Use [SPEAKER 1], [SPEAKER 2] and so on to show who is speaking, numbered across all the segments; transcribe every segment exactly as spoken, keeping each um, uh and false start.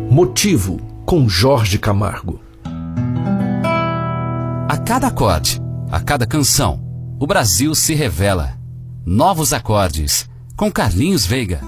[SPEAKER 1] Motivo, com Jorge Camargo.
[SPEAKER 2] A cada acorde, a cada canção, o Brasil se revela. Novos acordes, com Carlinhos Veiga.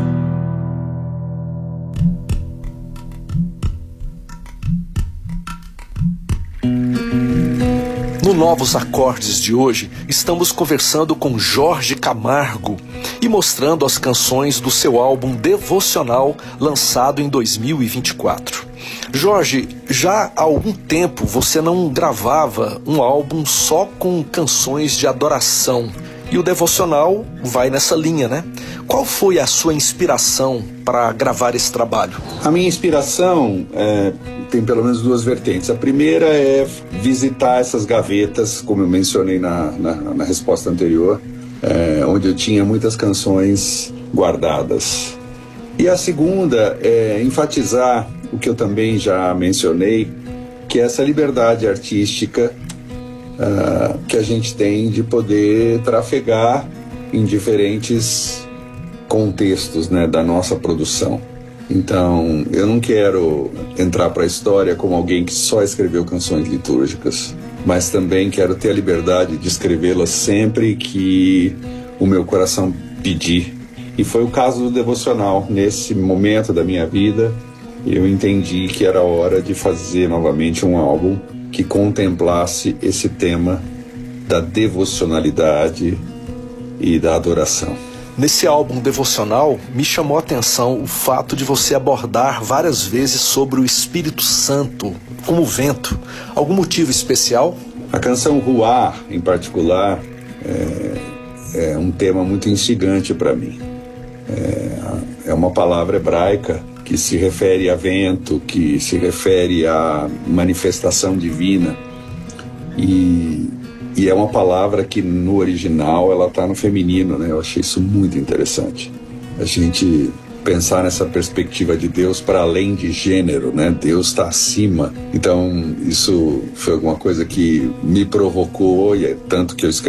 [SPEAKER 1] No Novos Acordes de hoje, estamos conversando com Jorge Camargo e mostrando as canções do seu álbum Devocional, lançado em dois mil e vinte e quatro. Jorge, já há algum tempo você não gravava um álbum só com canções de adoração, e o Devocional vai nessa linha, né? Qual foi a sua inspiração para gravar esse trabalho?
[SPEAKER 3] A minha inspiração é, tem pelo menos duas vertentes. A primeira é visitar essas gavetas, como eu mencionei na, na, na resposta anterior, é, onde eu tinha muitas canções guardadas. E a segunda é enfatizar o que eu também já mencionei, que é essa liberdade artística uh, que a gente tem de poder trafegar em diferentes contextos, né, da nossa produção. Então, eu não quero entrar para a história como alguém que só escreveu canções litúrgicas, mas também quero ter a liberdade de escrevê-las sempre que o meu coração pedir. E foi o caso do Devocional. Nesse momento da minha vida, eu entendi que era hora de fazer novamente um álbum que contemplasse esse tema da devocionalidade e da adoração.
[SPEAKER 1] Nesse álbum Devocional, me chamou a atenção o fato de você abordar várias vezes sobre o Espírito Santo, como o vento. Algum motivo especial?
[SPEAKER 3] A canção Ruar, em particular, é, é um tema muito instigante para mim. É, é uma palavra hebraica que se refere a vento, que se refere à manifestação divina. E... E é uma palavra que no original ela está no feminino, né? Eu achei isso muito interessante. A gente pensar nessa perspectiva de Deus para além de gênero, né? Deus está acima. Então isso foi alguma coisa que me provocou, e é tanto que eu escrevi